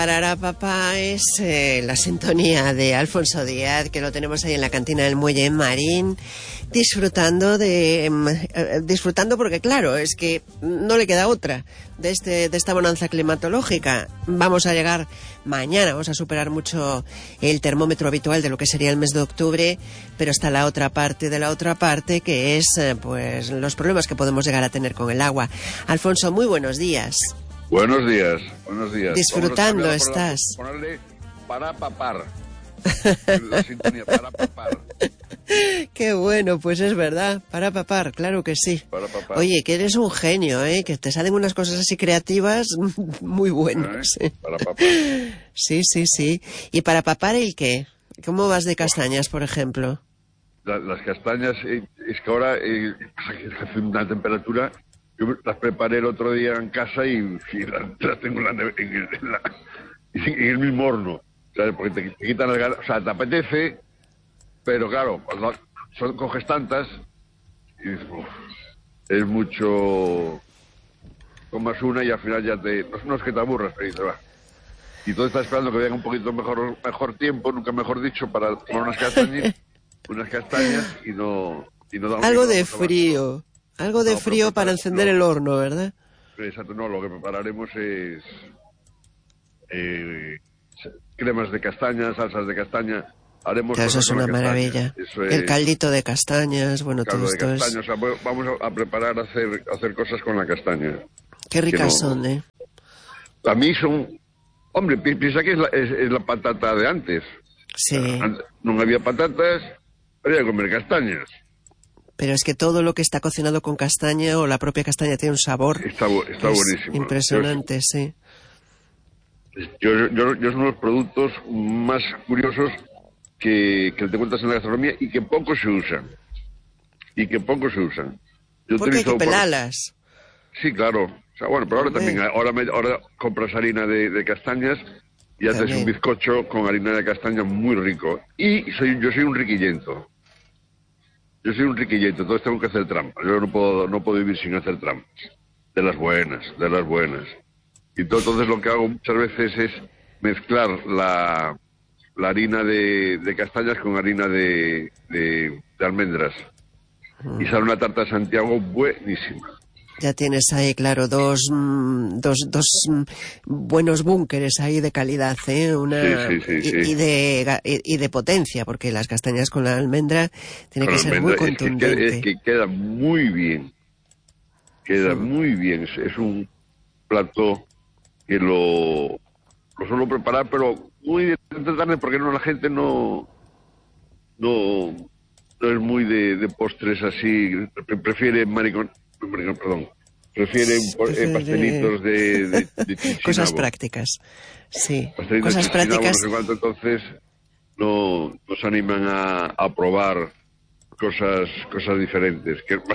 Para papá es la sintonía de Alfonso Díaz, que lo tenemos ahí en la cantina del Muelle en Marín, disfrutando porque claro, es que no le queda otra de esta bonanza climatológica. Vamos a llegar mañana, vamos a superar mucho el termómetro habitual de lo que sería el mes de octubre, pero está la otra parte de la otra parte, que es pues los problemas que podemos llegar a tener con el agua. Alfonso, muy buenos días. Buenos días, buenos días. Disfrutando estás. Ponerle para papar. La sintonía para papar. Qué bueno, pues es verdad, para papar, claro que sí. Para papar. Oye, que eres un genio, que te salen unas cosas así creativas muy buenas. Para papar. Sí. ¿Y para papar el qué? ¿Cómo vas de castañas, por ejemplo? Las castañas, es que ahora hace una temperatura. Yo las preparé el otro día en casa y las tengo en el mismo horno, ¿sabes? Porque te quitan las ganas, o sea, te apetece, pero claro, coges tantas y dices, es mucho, tomas una y al final ya no es que te aburras, pero dices, va. Y todo estás esperando que venga un poquito mejor tiempo, nunca mejor dicho, para tomar unas castañas y no da algo de frío. Algo de frío para encender el horno, ¿verdad? Exacto, no, lo que prepararemos es cremas de castaña, salsas de castaña. Haremos eso es una maravilla. El caldito de castañas, bueno, todo esto es... O sea, vamos a preparar, a hacer cosas con la castaña. Qué ricas son, ¿eh? A mí son... Hombre, piensa que es la patata de antes. Sí. No había patatas, había que comer castañas. Pero es que todo lo que está cocinado con castaña o la propia castaña tiene un sabor. Está buenísimo. Impresionante, sí. Yo es uno de los productos más curiosos que te encuentras en la gastronomía y que poco se usan. Porque hay que pelarlas. Sí, claro. O sea, bueno, pero ahora también, ahora compras harina de castañas y haces un bizcocho con harina de castaña muy rico. Y yo soy un riquillento. Entonces tengo que hacer trampas. Yo no puedo vivir sin hacer trampas. De las buenas. Y entonces lo que hago muchas veces es mezclar la harina de castañas con harina de almendras. Y sale una tarta de Santiago buenísima. Ya tienes ahí, claro, dos buenos búnkeres ahí de calidad, ¿eh? Y de potencia, porque las castañas con la almendra tiene que ser muy contundente. Es que queda muy bien. Muy bien. Es un plato que lo suelo preparar, pero muy de tarde, porque la gente no es muy de postres así. Prefiere pastelitos de chinchina. Cosas prácticas, sí. Cosas prácticas. No sé cuánto, entonces nos animan a probar cosas diferentes.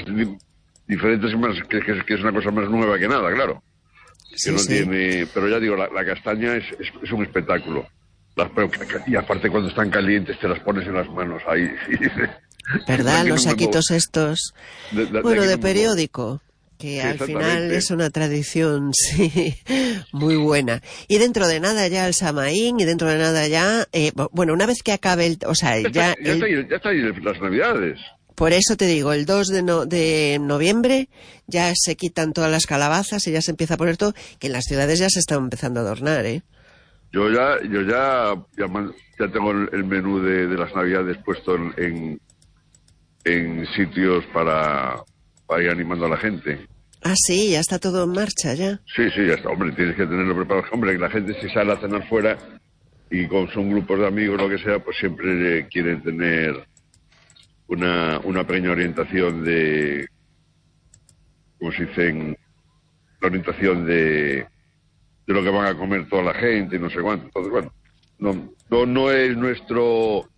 Que es una cosa más nueva que nada, claro. Que no tiene, pero ya digo, la castaña es un espectáculo. Y aparte cuando están calientes te las pones en las manos ahí. ¿Verdad? Los saquitos estos. De periódico. Que al final es una tradición, sí, muy buena. Y dentro de nada ya el Samaín, y dentro de nada ya... una vez que acabe ya está ahí las Navidades. Por eso te digo, el 2 de noviembre ya se quitan todas las calabazas y ya se empieza a poner todo, que en las ciudades ya se está empezando a adornar, ¿eh? Yo ya tengo el menú de las Navidades puesto en sitios para ir animando a la gente. Ah, sí, ya está todo en marcha, ya. Sí, ya está. Hombre, tienes que tenerlo preparado. Hombre, la gente si sale a cenar fuera y son grupos de amigos, lo que sea, pues siempre quieren tener una pequeña orientación de... como se dice, la orientación de lo que van a comer toda la gente y no sé cuánto. Entonces, bueno, no es nuestro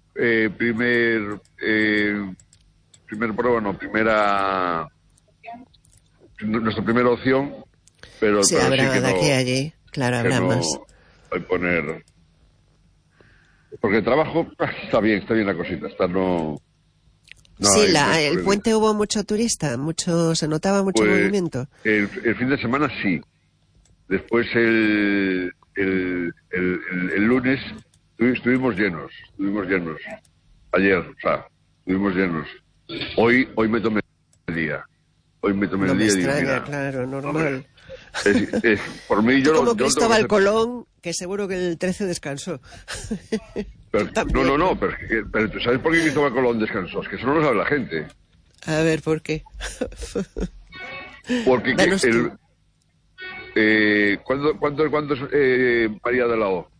nuestra primera opción, pero sí, pero habrá sí que de aquí a allí, claro, habrá más. Hay poner, porque el trabajo está bien la cosita, sí, el puente hubo mucho turista, se notaba mucho movimiento. El fin de semana sí. Después el el lunes estuvimos llenos. Ayer, o sea, estuvimos llenos. Hoy me tomé el día. Hoy me tomé No el me día extraña, y digo, mira, claro, normal. por mí Tú yo como yo Cristóbal tengo que Colón, que seguro que el 13 descansó. pero, También. no, pero ¿tú sabes por qué Cristóbal Colón descansó? Es que eso no lo sabe la gente. A ver, ¿por qué? Porque Danos tú. ¿cuándo es María de la O?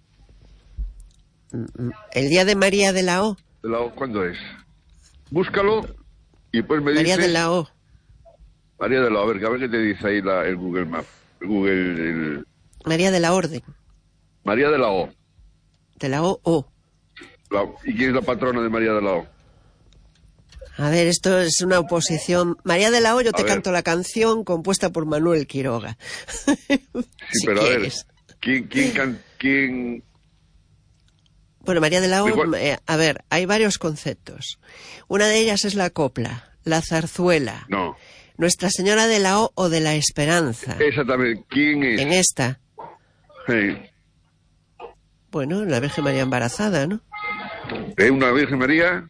El día de María de la O. ¿De la O cuándo es? Búscalo y pues me María dices... de la O. María de la O, a ver qué te dice ahí el Google Maps. María de la Orden. María de la O. De la O. ¿Y quién es la patrona de María de la O? A ver, esto es una oposición. María de la O, yo te canto la canción compuesta por Manuel Quiroga. Sí, si pero quieres. A ver, ¿quién? Bueno, María de la O, Igual. a ver, hay varios conceptos. Una de ellas es la copla, la zarzuela. No. Nuestra Señora de la O de la Esperanza. Esa también. ¿Quién es? En esta. Sí. Bueno, la Virgen María embarazada, ¿no? ¿Es una Virgen María?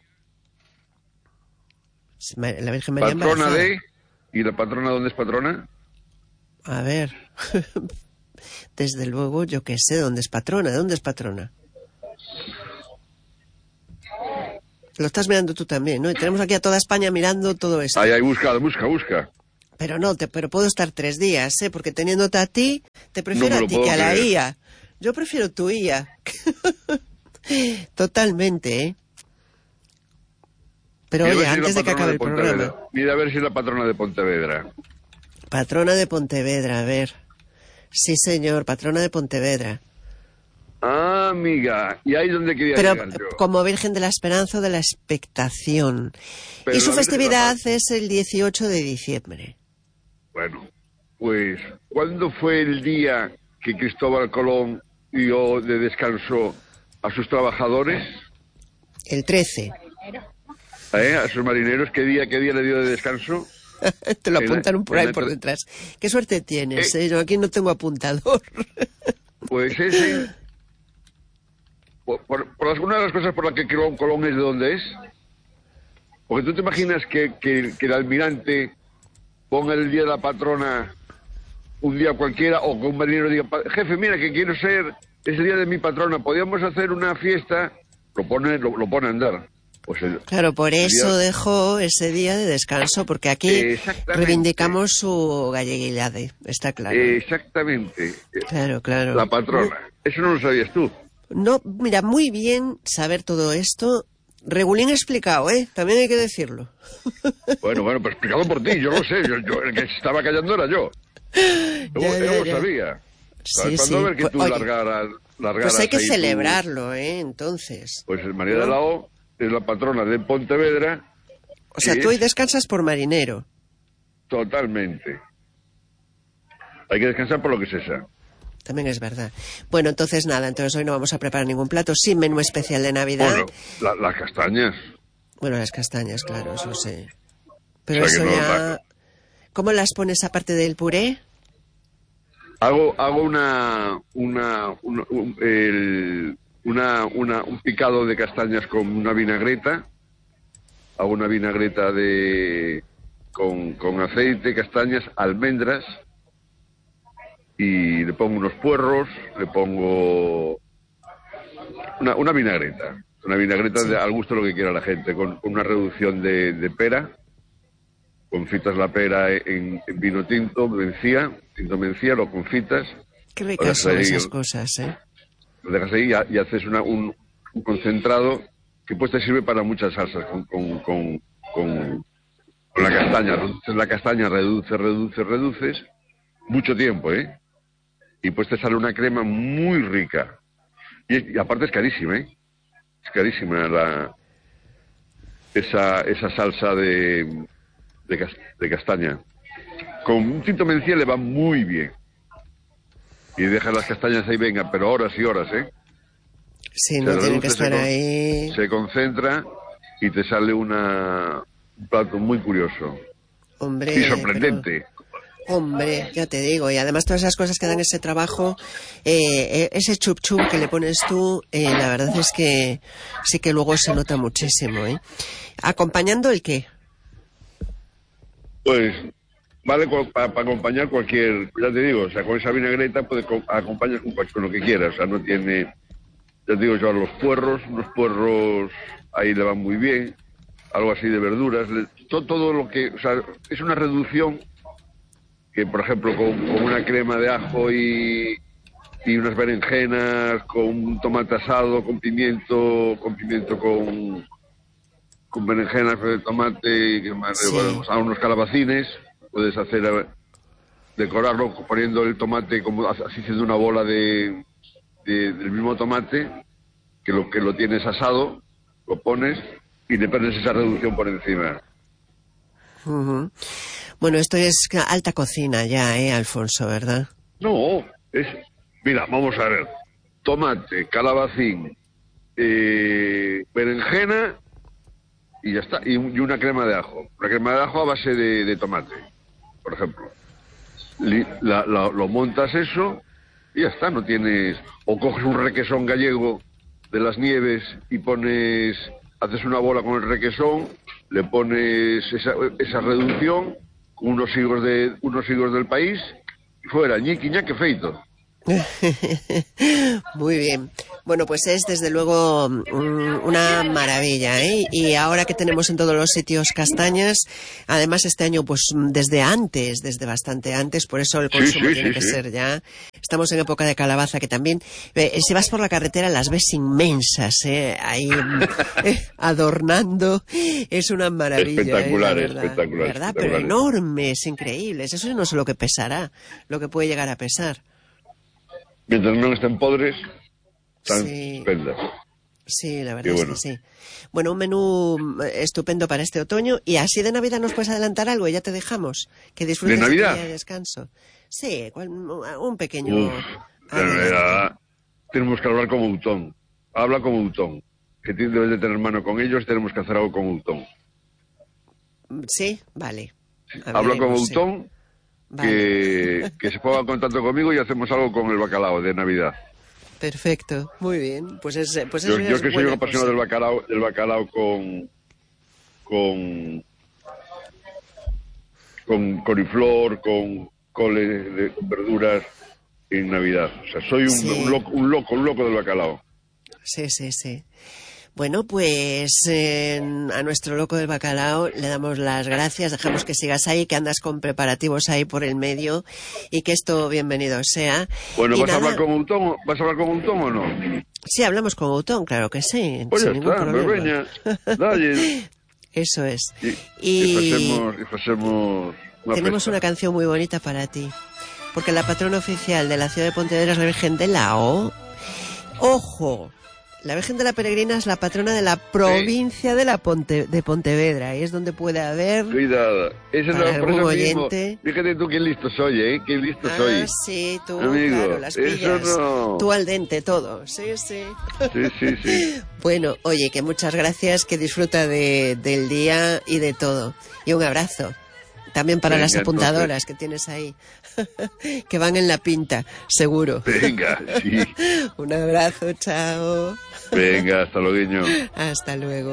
La Virgen María Patrona embarazada. ¿Y la patrona dónde es patrona? A ver. Desde luego, yo qué sé, ¿dónde es patrona? ¿De dónde es patrona? Lo estás mirando tú también, ¿no? Y tenemos aquí a toda España mirando todo esto. Ahí, busca. Pero no, pero puedo estar 3 días, ¿eh? Porque teniéndote a ti, te prefiero No me a ti lo que puedo a la creer. IA. Yo prefiero tu IA. Totalmente, ¿eh? Pero Mira, a oye, ver si es antes la de que patrona acabe el Pontevedra. programa. Mira a ver si es la patrona de Pontevedra. Patrona de Pontevedra, a ver. Sí, señor, patrona de Pontevedra. Ah, amiga. Y ahí es donde quería Pero llegar yo. como Virgen de la Esperanza o de la Expectación. Pero Y su la Virgen de la festividad Paz. es el 18 de diciembre. Bueno, pues, ¿cuándo fue el día que Cristóbal Colón dio de descanso a sus trabajadores? El 13. A sus marineros, ¿qué día le dio de descanso? Te lo En la- apuntaron por en ahí la por tra- detrás. Qué suerte tienes, ¿eh? Yo aquí no tengo apuntador. Pues ese, por alguna de las cosas por las que Colón es de donde es, porque tú te imaginas que el almirante ponga el día de la patrona un día cualquiera, o que un marinero diga, jefe, mira que quiero ser, es el día de mi patrona, podríamos hacer una fiesta, lo pone a andar. Pues Claro, por eso día- dejó ese día de descanso, porque aquí Exactamente. reivindicamos su galleguilade, está claro. Exactamente. Claro. La patrona. Eso no lo sabías tú. No, mira, muy bien saber todo esto. Regulín explicado, ¿eh? También hay que decirlo. Bueno, pero explicado por ti, yo lo sé. Yo el que se estaba callando era yo. Yo lo sabía. Sí, Cuando sí. ver que tú Oye, largaras pues hay que ahí celebrarlo, ¿eh? Entonces. Pues María de la O es la patrona de Pontevedra. O sea, que tú hoy es descansas por marinero. Totalmente. Hay que descansar por lo que es esa. También es verdad. Bueno, entonces nada, entonces hoy no vamos a preparar ningún plato sin menú especial de Navidad. Bueno, las castañas. Bueno, las castañas, claro, eso sé. Pero O sea, eso que no, ya... ¿Cómo las pones aparte del puré? Hago un picado de castañas con una vinagreta. Hago una vinagreta con aceite, castañas, almendras, y le pongo unos puerros, le pongo una vinagreta. Una vinagreta Sí. al gusto de lo que quiera la gente, con una reducción de pera. Confitas la pera en vino tinto mencía, lo confitas. Qué ricas son esas cosas, ¿eh? Lo dejas ahí y haces un concentrado que pues te sirve para muchas salsas con la castaña. Reduces la castaña, reduces, mucho tiempo, ¿eh? Y pues te sale una crema muy rica. Y aparte es carísima, ¿eh? Es carísima esa salsa de castaña. Con un tinto mencía le va muy bien. Y dejas las castañas ahí, venga, pero horas y horas, ¿eh? Sí, no tienen que estar ahí. Se concentra y te sale un plato muy curioso. Hombre, Y sorprendente. Hombre, ya te digo, y además todas esas cosas que dan ese trabajo, ese chup chup que le pones tú, la verdad es que sí que luego se nota muchísimo, ¿eh? ¿Acompañando el qué? Pues vale para acompañar cualquier, ya te digo, o sea, con esa vinagreta puedes acompañar con lo que quieras, o sea, no tiene, ya te digo yo, unos puerros ahí le van muy bien, algo así de verduras, todo lo que, o sea, es una reducción que, por ejemplo, con una crema de ajo y unas berenjenas, con un tomate asado, con pimiento, con berenjenas, con el tomate, y Sí. bueno, a unos calabacines, puedes hacer, decorarlo poniendo el tomate como así haciendo una bola del mismo tomate, que lo tienes asado, lo pones y le pones esa reducción por encima. Uh-huh. Bueno, esto es alta cocina ya, Alfonso, ¿verdad? No, mira, vamos a ver, tomate, calabacín, berenjena y ya está, y una crema de ajo. Una crema de ajo a base de tomate, por ejemplo. Lo montas eso y ya está, no tienes... O coges un requesón gallego de las Nieves y haces una bola con el requesón, le pones esa reducción con unos higos del país y fuera, ñiqui ñaque feito. Muy bien. Bueno, pues es desde luego una maravilla, ¿eh? Y ahora que tenemos en todos los sitios castañas, además este año, pues desde bastante antes, por eso el consumo tiene que ser ya. Estamos en época de calabaza, que también, si vas por la carretera las ves inmensas, ahí adornando. Es una maravilla. Espectaculares, ¿verdad? espectaculares. Pero enormes, increíbles. Eso no sé lo que pesará, lo que puede llegar a pesar. Mientras no estén podres, están Sí. estupendas. Sí, la verdad es que sí. Bueno, un menú estupendo para este otoño. Y así de Navidad nos puedes adelantar algo y ya te dejamos. Que disfrutes ¿De Navidad? día de descanso. Sí, un pequeño... De Navidad tenemos que hablar con Outón. Habla con Outón. Que debes de tener mano con ellos, tenemos que hacer algo con Outón. Sí, vale. Habla con Outón. Sí. Vale. Que se ponga en contacto conmigo y hacemos algo con el bacalao de Navidad. Perfecto, muy bien. Pues yo es que soy un apasionado del bacalao con coliflor, con coles, con verduras en Navidad. O sea, soy un loco del bacalao. Sí. Bueno, pues a nuestro loco del bacalao le damos las gracias, dejamos que sigas ahí, que andas con preparativos ahí por el medio y que esto bienvenido sea. Bueno, ¿vas a hablar con Outón o no? Sí, hablamos con Outón, claro que sí, pues sin ningún problema. Dale. Eso es. Y tenemos una canción muy bonita para ti, porque la patrona oficial de la ciudad de Pontevedra es la Virgen de la O. ¡Ojo! La Virgen de la Peregrina es la patrona de la provincia de Pontevedra, y es donde puede haber... Cuidado, esa para es la algún oyente... Fíjate tú qué listo soy, ¿eh? Qué listo soy. Sí, tú, amigo, claro, las pillas. Eso no... Tú al dente, todo. Sí. Sí. Bueno, oye, que muchas gracias, que disfruta del día y de todo. Y un abrazo. También para las apuntadoras que tienes ahí, que van en la pinta, seguro. Venga, sí. Un abrazo, chao. Venga, hasta luego. Hasta luego.